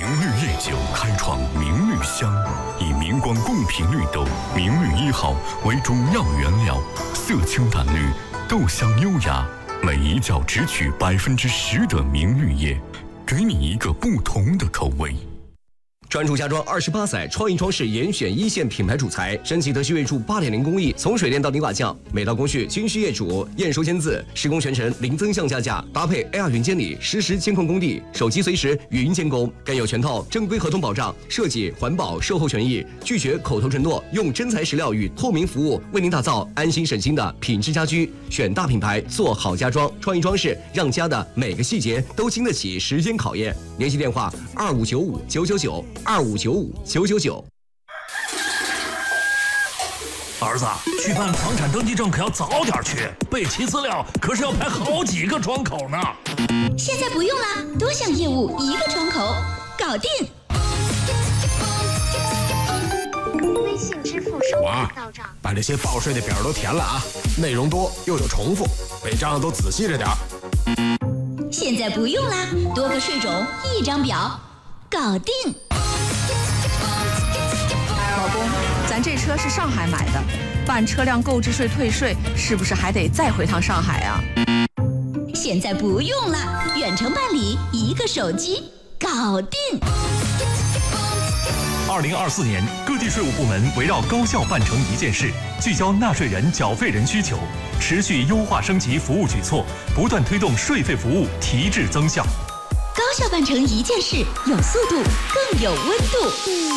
绿烈酒开创明绿香，以明光贡品绿豆明绿1号为主要原料，色清淡绿，豆香优雅，每一角只取10%的明绿叶，给你一个不同的口味。 专注家装28载，创意装饰严选一线品牌主材，升级德系锐铸8.0工艺，从水电到泥瓦匠，每道工序均需业主验收签字，施工全程零增项加价，搭配 AR 云监理，实时监控工地，手机随时语音监工，更有全套正规合同保障，设计、环保、售后权益，拒绝口头承诺，用真材实料与透明服务，为您打造安心省心的品质家居。选大品牌，做好家装，创意装饰，让家的每个细节都经得起时间考验。联系电话2595-999。2595-999。 儿子，去办房产登记证可要早点去，备齐资料可是要排好几个窗口呢。 现在不用了，多项业务一个窗口，搞定。 微信支付收款到账。 把这些报税的表都填了啊，内容多又有重复，每张都仔细着点。 现在不用啦，多个税种一张表，搞定。 老公，咱这车是上海买的，办车辆购置税退税是不是还得再回趟上海啊？ 现在不用了，远程办理，一个手机，搞定。 2024年，各地税务部门围绕高效办成一件事，聚焦纳税人、缴费人需求，持续优化升级服务举措，不断推动税费服务提质增效。 高效办成一件事，有速度，更有温度。